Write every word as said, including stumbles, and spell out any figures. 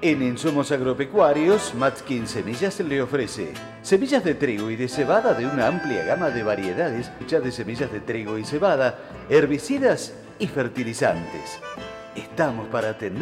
En Insumos Agropecuarios, Matskin Semillas le ofrece semillas de trigo y de cebada de una amplia gama de variedades, hechas de semillas de trigo y cebada, herbicidas y fertilizantes. Estamos para atender